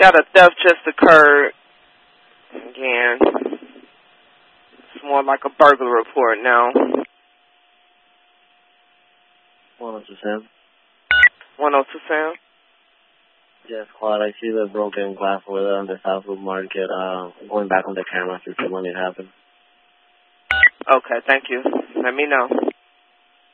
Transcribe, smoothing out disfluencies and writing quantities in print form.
got a theft just occurred. Again, it's more like a burglar report now. 102 Sam. 102 Sam. Yes, Claude, I see the broken glass window on the Southwood Market. Going back on the camera to see when it happened. Okay, thank you. Let me know.